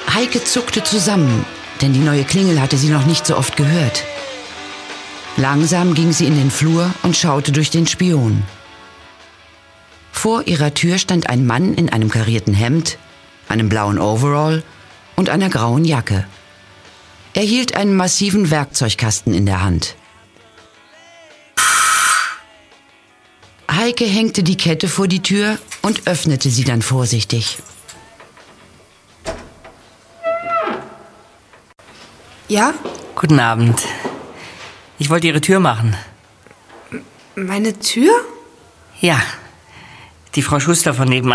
Heike zuckte zusammen, denn die neue Klingel hatte sie noch nicht so oft gehört. Langsam ging sie in den Flur und schaute durch den Spion. Vor ihrer Tür stand ein Mann in einem karierten Hemd, einem blauen Overall und einer grauen Jacke. Er hielt einen massiven Werkzeugkasten in der Hand. Heike hängte die Kette vor die Tür und öffnete sie dann vorsichtig. Ja? Guten Abend. Ich wollte Ihre Tür machen. Meine Tür? Ja, die Frau Schuster von nebenan